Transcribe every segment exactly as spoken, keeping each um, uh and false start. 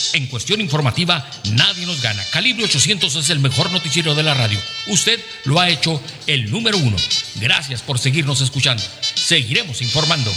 En cuestión informativa, nadie nos gana. Calibre ochocientos es el mejor noticiero de la radio. Usted lo ha hecho el número uno. Gracias por seguirnos escuchando. Seguiremos informando.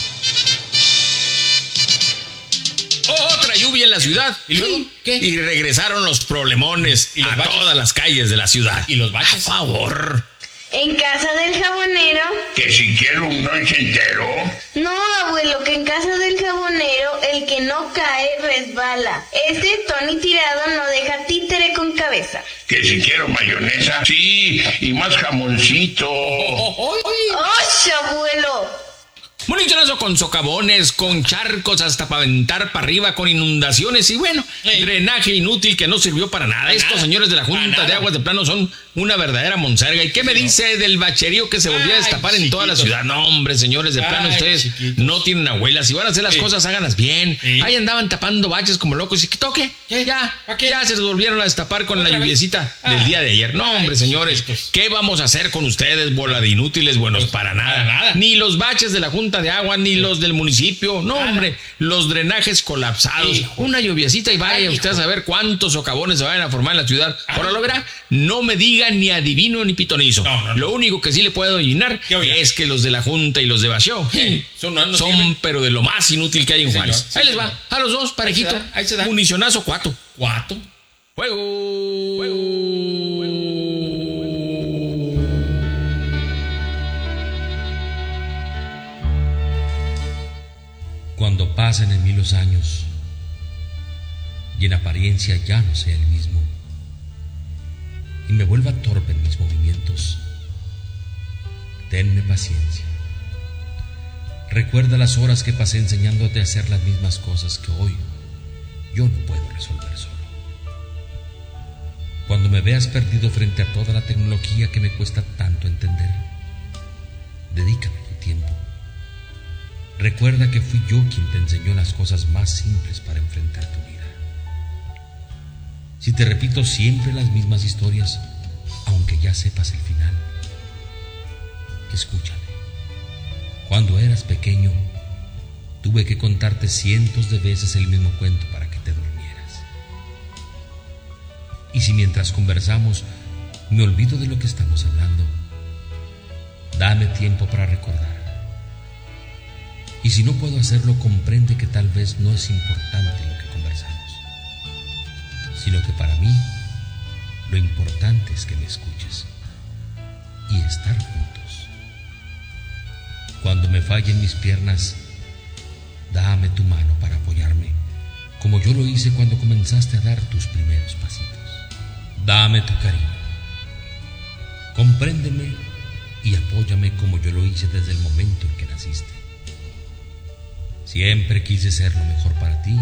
Otra lluvia en la ciudad. ¿Y luego qué? Y regresaron los problemones ¿Y los a baches? Todas las calles de la ciudad. ¿Y los baches? A favor. ¿En casa del jabonero? Que si quiero un noche entero. No, abuelo, que en casa del jabonero el que no cae resbala. Este Tony Tirado no deja títere con cabeza. Que si quiero mayonesa. Sí, y más jamoncito. ¡Osh, abuelo! Monitorazo con socavones, con charcos hasta para aventar para arriba, con inundaciones y bueno, hey. drenaje inútil que no sirvió para nada. Para Estos nada. señores de la Junta de Aguas de Plano son una verdadera monserga. ¿Y qué me dice del bacherío que se volvió a destapar Ay, en toda la ciudad? No, hombre, señores de Plano, Ay, ustedes chiquitos. no tienen abuelas. Si van a hacer las sí. cosas, háganlas bien. Sí. Ahí andaban tapando baches como locos. ¿Y qué toque? ¿Qué? Ya, qué? ya se volvieron a destapar con la lluviecita ah. del día de ayer. No, hombre, señores, chiquitos. ¿qué vamos a hacer con ustedes, bola de inútiles? Buenos pues, para, nada. para nada. Ni los baches de la Junta de Agua, ni sí. los del municipio. No, nada. hombre, los drenajes colapsados. Sí. Una lluviecita y vaya Ay, usted hijo. a saber cuántos socavones se vayan a formar en la ciudad. Ay. Ahora lo verá. No me diga ni adivino ni pitonizo. No, no, no. Lo único que sí le puedo adivinar es que los de la Junta y los de Baseo sí. son, no, no son pero de lo más inútil que hay en sí, Juárez. Sí, ahí les va. A los dos, parejito. Ahí se da. Ahí se da. Municionazo, cuatro. Cuatro. Fuego. Fuego. Cuando pasen en mí los años y en apariencia ya no sea el mismo y me vuelva torpe en mis movimientos, tenme paciencia. Recuerda las horas que pasé enseñándote a hacer las mismas cosas que hoy yo no puedo resolver solo. Cuando me veas perdido frente a toda la tecnología que me cuesta tanto entender, dedícame tu tiempo. Recuerda que fui yo quien te enseñó las cosas más simples para enfrentar tu vida. Si te repito siempre las mismas historias, aunque ya sepas el final, escúchame. Cuando eras pequeño, tuve que contarte cientos de veces el mismo cuento para que te durmieras. Y si mientras conversamos me olvido de lo que estamos hablando, dame tiempo para recordar. Y si no puedo hacerlo, comprende que tal vez no es importante lo que conversamos, sino que para mí lo importante es que me escuches y estar juntos. Cuando me fallen mis piernas, dame tu mano para apoyarme, como yo lo hice cuando comenzaste a dar tus primeros pasitos. Dame tu cariño, compréndeme y apóyame como yo lo hice desde el momento en que naciste. Siempre quise ser lo mejor para ti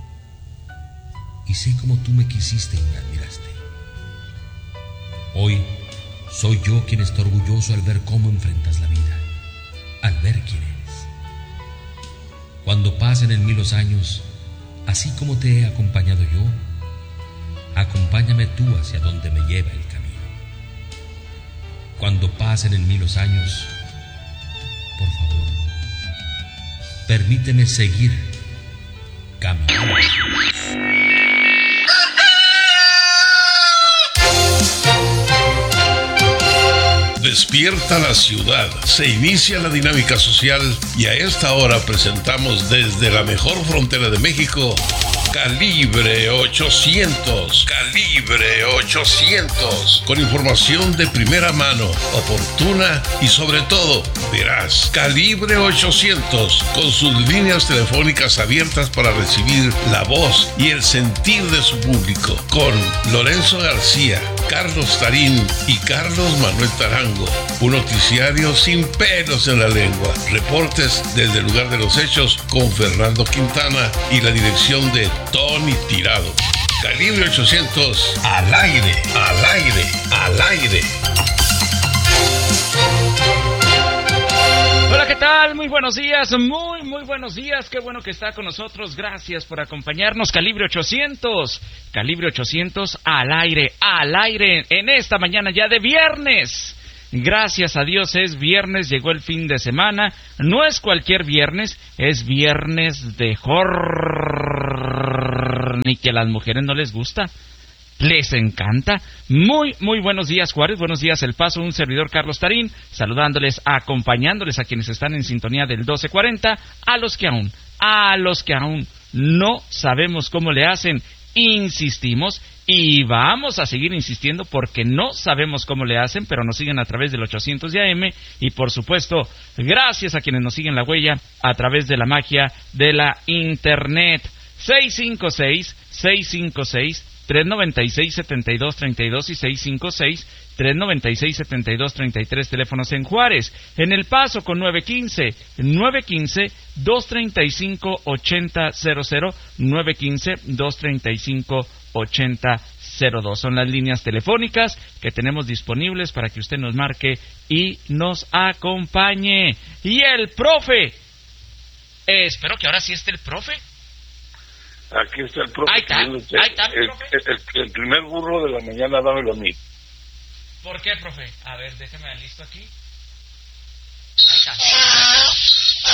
y sé cómo tú me quisiste y me admiraste. Hoy soy yo quien está orgulloso al ver cómo enfrentas la vida, al ver quién eres. Cuando pasen en mí los años, así como te he acompañado yo, acompáñame tú hacia donde me lleva el camino. Cuando pasen en mí los años, por favor, permíteme seguir caminando. Despierta la ciudad, se inicia la dinámica social y a esta hora presentamos desde la mejor frontera de México, Calibre ochocientos. Calibre ochocientos. Con información de primera mano, oportuna y sobre todo veraz. Calibre ochocientos. Con sus líneas telefónicas abiertas para recibir la voz y el sentir de su público. Con Lorenzo García, Carlos Tarín y Carlos Manuel Tarango. Un noticiario sin pelos en la lengua. Reportes desde el lugar de los hechos con Fernando Quintana y la dirección de Tony Tirado. Calibre ochocientos, al aire, al aire, al aire. Hola, ¿qué tal? Muy buenos días, muy, muy buenos días. Qué bueno que está con nosotros. Gracias por acompañarnos. Calibre ochocientos. Calibre ochocientos al aire, al aire en esta mañana ya de viernes. Gracias a Dios es viernes, llegó el fin de semana. No es cualquier viernes, es viernes de jornada perdón, y que a las mujeres no les gusta. Les encanta. Muy, muy buenos días, Juárez. Buenos días, El Paso. Un servidor, Carlos Tarín, saludándoles, acompañándoles a quienes están en sintonía del doce cuarenta, a los que aún, a los que aún no sabemos cómo le hacen. Insistimos y vamos a seguir insistiendo porque no sabemos cómo le hacen, pero nos siguen a través del ochocientos de A M y, por supuesto, gracias a quienes nos siguen la huella a través de la magia de la Internet. seis cinco seis, seis cinco seis, tres nueve seis, siete dos tres dos y seis cinco seis, tres nueve seis, siete dos tres tres, teléfonos en Juárez. En El Paso con nueve uno cinco, nueve uno cinco, dos tres cinco, ocho cero cero cero, nueve uno cinco, dos tres cinco, ocho cero cero dos. Son las líneas telefónicas que tenemos disponibles para que usted nos marque y nos acompañe. Y el profe, eh, espero que ahora sí esté el profe. Aquí está el profe. Ahí está, ahí está, el, profe. El, el, el primer burro de la mañana, dámelo a mí. ¿Por qué, profe? A ver, déjeme listo aquí. Ahí está.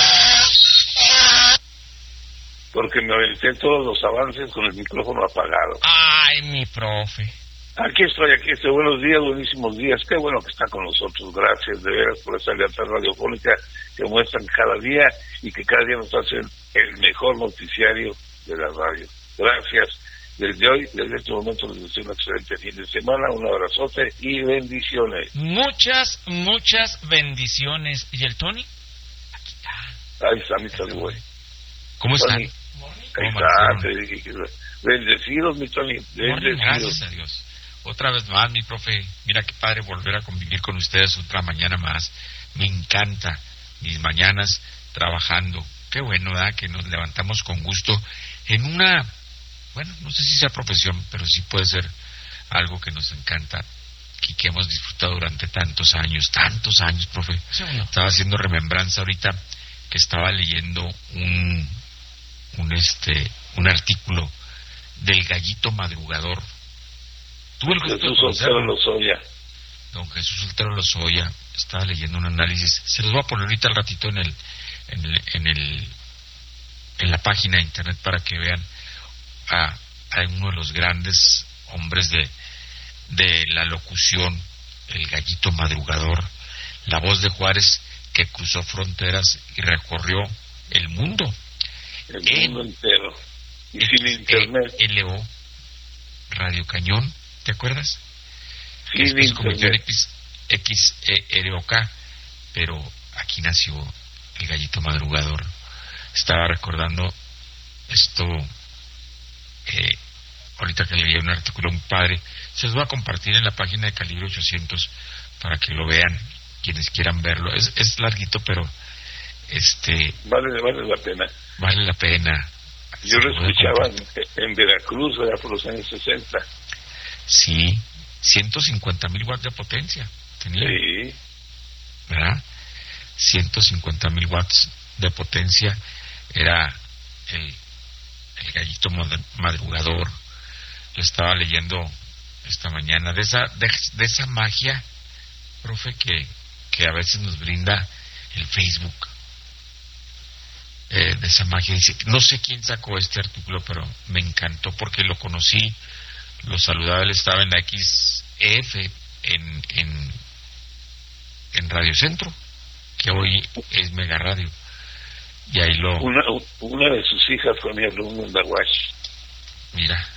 Porque me aventé todos los avances con el micrófono apagado. Ay, mi profe. Aquí estoy, aquí estoy. Buenos días, buenísimos días. Qué bueno que está con nosotros. Gracias de veras por esa lealtad radiofónica que muestran cada día y que cada día nos hacen el mejor noticiario de la radio. Gracias. Desde hoy, desde este momento, les deseo un excelente fin de semana, un abrazote y bendiciones. Muchas, muchas bendiciones. ¿Y el Tony? Aquí está. Ahí está, mi Tony, güey. ¿Cómo están? Ahí está, te dije que... Bendecidos, mi Tony, bendecidos. Gracias a Dios. Otra vez más, mi profe, mira qué padre volver a convivir con ustedes otra mañana más. Me encanta mis mañanas trabajando. Qué bueno, ¿verdad? Que nos levantamos con gusto en una... Bueno, no sé si sea profesión, pero sí puede ser algo que nos encanta y que hemos disfrutado durante tantos años, tantos años, profe. Sí, bueno. Estaba haciendo remembranza ahorita que estaba leyendo un, un este, un artículo del Gallito Madrugador. Tuve el gusto de conocerlo. Lozoya. Don Jesús Soltero Lozoya. Estaba leyendo un análisis. Se los voy a poner ahorita al ratito en el, en el, en el, en la página de internet para que vean a, a uno de los grandes hombres de, de la locución, el Gallito Madrugador, la voz de Juárez que cruzó fronteras y recorrió el mundo. El en, mundo entero. Y X, sin internet. L O, Radio Cañón, ¿te acuerdas? Sin Después se convirtió en X, X E R O K, pero aquí nació el Gallito Madrugador. Estaba recordando esto, eh, ahorita que leí un artículo muy padre, se los voy a compartir en la página de Calibre ochocientos para que lo vean, quienes quieran verlo. Es, es larguito, pero este vale, vale la pena. Vale la pena. Yo lo escuchaba en, en Veracruz, era por los años sesenta. Sí, ciento cincuenta mil watts de potencia tenía. Sí. ¿Verdad? ciento cincuenta mil watts de potencia era el, el Gallito Madrugador. Lo estaba leyendo esta mañana de esa de, de esa magia, profe, que, que a veces nos brinda el Facebook. Eh, de esa magia. Dice, no sé quién sacó este artículo, pero me encantó porque lo conocí, lo saludaba, él estaba en la X E F en, en, en Radio Centro, que hoy es Mega Radio, y ahí lo... Una, una de sus hijas fue mi alumno en la U A S H. Mira,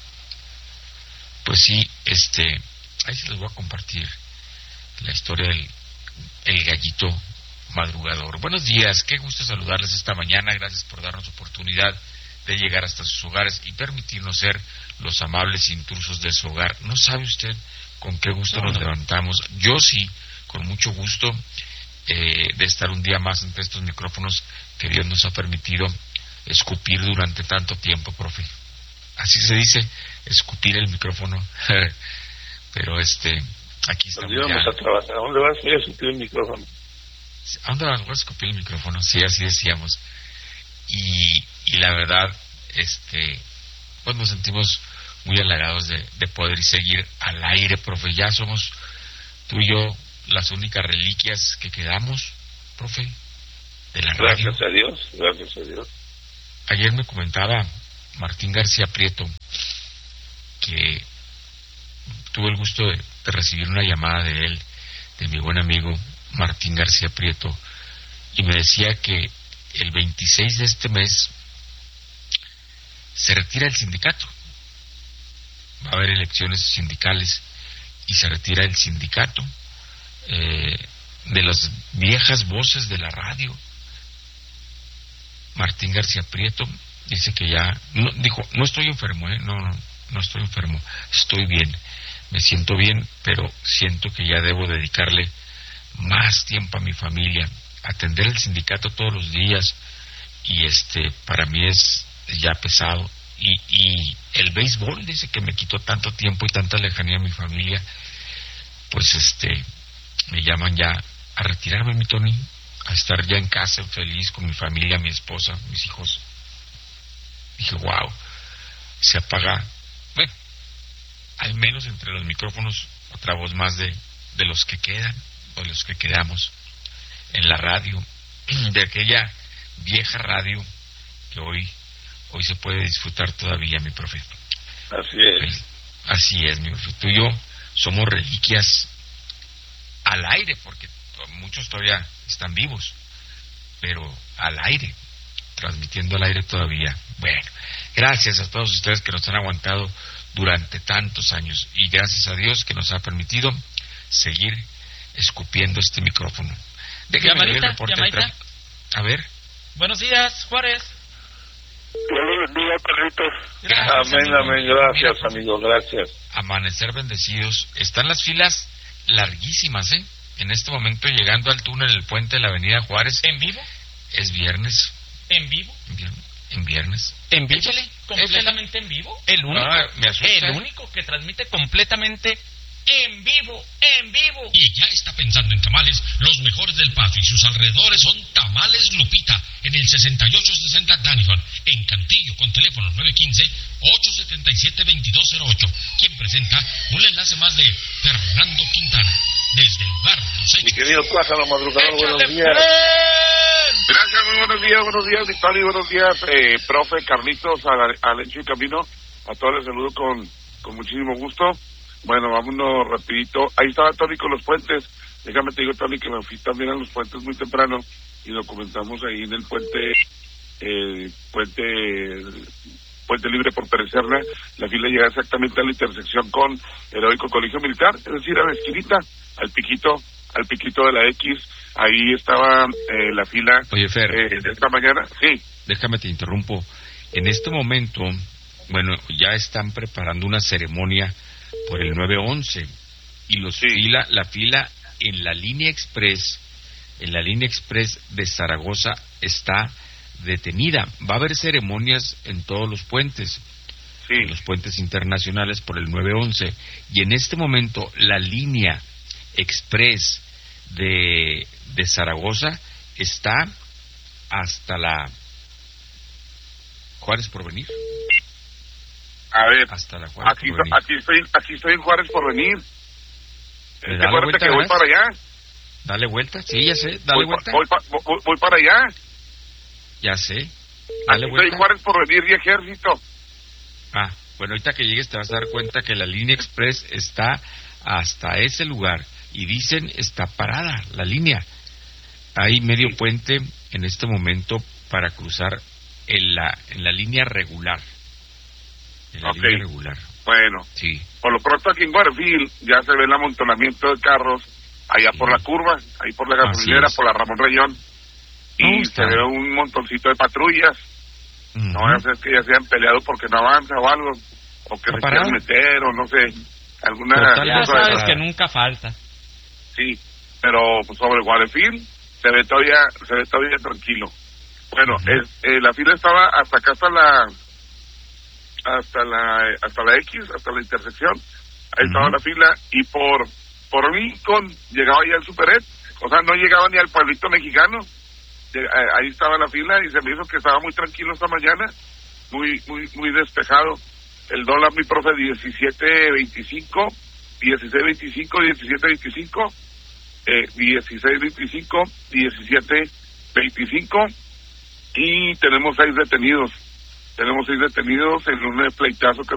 pues sí, este, ahí se les voy a compartir la historia del el Gallito Madrugador. Buenos días, qué gusto saludarles esta mañana. Gracias por darnos oportunidad de llegar hasta sus hogares y permitirnos ser los amables intrusos de su hogar. No sabe usted con qué gusto nos levantamos. Yo sí, con mucho gusto eh, de estar un día más entre estos micrófonos que Dios nos ha permitido escupir durante tanto tiempo, profe. Así se dice, escupir el micrófono. Pero este, aquí estamos. Nos íbamos a trabajar. ¿A dónde vas a escupir el micrófono? ¿A dónde vas a escupir el micrófono? Sí, así decíamos. Y, y la verdad, este, pues nos sentimos muy halagados de, de poder seguir al aire, profe. Ya somos tú y yo las únicas reliquias que quedamos, profe, de la radio. Gracias a Dios, gracias a Dios. Ayer me comentaba Martín García Prieto, que tuve el gusto de, de recibir una llamada de él, de mi buen amigo Martín García Prieto, y me decía que el veintiséis de este mes se retira el sindicato. Va a haber elecciones sindicales y se retira el sindicato. Eh, de las viejas voces de la radio, Martín García Prieto dice que ya, no, dijo, no estoy enfermo, ¿eh? no, no, no estoy enfermo, estoy bien, me siento bien, pero siento que ya debo dedicarle más tiempo a mi familia, atender el sindicato todos los días, y este, para mí es ya pesado, y, y el béisbol dice que me quitó tanto tiempo y tanta lejanía a mi familia, pues este, me llaman ya a retirarme, mi Tony, a estar ya en casa feliz con mi familia, mi esposa, mis hijos. Dije, wow, se apaga, bueno, al menos entre los micrófonos, otra voz más de, de los que quedan, o de los que quedamos en la radio, de aquella vieja radio que hoy, hoy se puede disfrutar todavía, mi profe. Así es. Así es, mi profe. Tú y yo somos reliquias al aire, porque muchos todavía están vivos, pero al aire, transmitiendo al aire todavía. Bueno, gracias a todos ustedes que nos han aguantado durante tantos años, y gracias a Dios que nos ha permitido seguir escupiendo este micrófono. Déjame ver el reporte de tráfico. A ver. Buenos días, Juárez. Buenos días, Carlitos. Amén, amén, gracias, amigo, gracias. Amanecer bendecidos. Están las filas larguísimas, ¿eh? En este momento llegando al túnel del puente de la avenida Juárez. ¿En vivo? Es viernes. ¿En vivo? En viernes. En viernes. ¿En vivo? Échale, completamente en vivo. El único, ah, me asusta. El único que transmite completamente en vivo, en vivo. Y ya está pensando en tamales, los mejores del Paso y sus alrededores son Tamales Lupita, en el sesenta y ocho sesenta Daniford, en Cantillo, con teléfono nueve uno cinco, ocho siete siete, dos dos cero ocho, quien presenta un enlace más de Fernando Quintana, desde el bar de los hechos. Mi querido Pájaro Madrugador, buenos días. Gracias, muy buenos días, buenos días, Vitali, buenos días, eh, profe Carlitos, al Hecho y Camino, a todos les saludo con, con muchísimo gusto. Bueno, vámonos rapidito. Ahí estaba Tony con los puentes. Déjame te digo, Tony, que me fui también a los puentes muy temprano y lo comentamos ahí en el puente, eh, puente, puente libre por Perecerna. La fila llega exactamente a la intersección con Heroico Colegio Militar, es decir, a la esquinita, al piquito, al piquito de la X. Ahí estaba eh, la fila. Oye, Fer, eh, de esta mañana. Sí. Déjame te interrumpo. En este momento, bueno, ya están preparando una ceremonia por el nueve once y los sí. fila, la fila en la línea express, en la línea express de Zaragoza está detenida. Va a haber ceremonias en todos los puentes, sí. en los puentes internacionales por el nueve once, y en este momento la línea express de, de Zaragoza está hasta la Juárez Porvenir. A ver, hasta la Juárez aquí, Porvenir. aquí estoy, aquí estoy en Juárez Porvenir. Eh, ¿Te acuerdas que voy para allá? Dale vuelta, sí, ya sé, dale voy, vuelta. Voy, voy, voy para allá. Ya sé, dale aquí vuelta. estoy en Juárez Porvenir y Ejército. Ah, bueno, ahorita que llegues te vas a dar cuenta que la línea express está hasta ese lugar y dicen está parada la línea. Hay medio sí. puente en este momento para cruzar en la, en la línea regular. En la okay. línea regular. Bueno, sí. Por lo pronto aquí en Guarfield ya se ve el amontonamiento de carros allá sí. por la curva, ahí por la gasolinera, por la Ramón Rayón, y no, se ve un montoncito de patrullas. Uh-huh. No voy a hacer que ya se hayan peleado porque no avanza o algo, o que se quieran meter, o no sé, alguna... Ya sabes de... que nunca falta. Sí, pero pues, sobre Guarfield se ve todavía, se ve todavía tranquilo. Bueno, uh-huh. es, eh, la fila estaba hasta acá, hasta la... hasta la hasta la X, hasta la intersección, ahí uh-huh. estaba la fila, y por por Lincoln llegaba ya el Superet, o sea, no llegaba ni al pueblito mexicano, ahí estaba la fila, y se me hizo que estaba muy tranquilo esta mañana, muy muy muy despejado. El dólar, mi profe, diecisiete veinticinco, dieciséis veinticinco, diecisiete veinticinco, eh, dieciséis veinticinco, diecisiete veinticinco, y tenemos seis detenidos. Tenemos seis detenidos en un pleitazo que